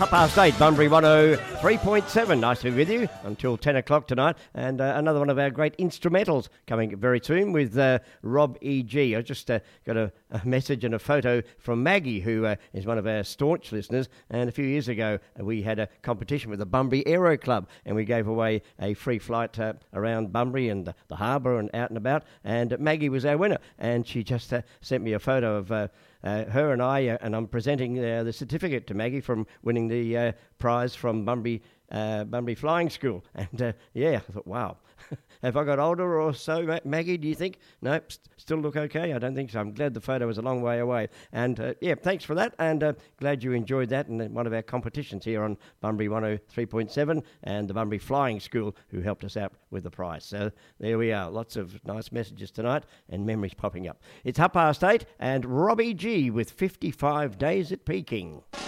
8:30, Bunbury 103.7. Nice to be with you until 10 o'clock tonight. And another one of our great instrumentals coming very soon with Rob E.G. I just got a message and a photo from Maggie, who is one of our staunch listeners. And a few years ago, we had a competition with the Bunbury Aero Club, and we gave away a free flight around Bunbury and the harbour and out and about. And Maggie was our winner. And she just sent me a photo of her and I, and I'm presenting the certificate to Maggie from winning the prize from Bunbury Flying School. And I thought, wow, have I got older or so, Maggie, do you think? No, still look okay? I don't think so. I'm glad the photo was a long way away. And thanks for that, and glad you enjoyed that in one of our competitions here on Bunbury 103.7 and the Bunbury Flying School, who helped us out with the prize. So there we are. Lots of nice messages tonight and memories popping up. It's 8:30, and Robbie G with 55 Days at Peking.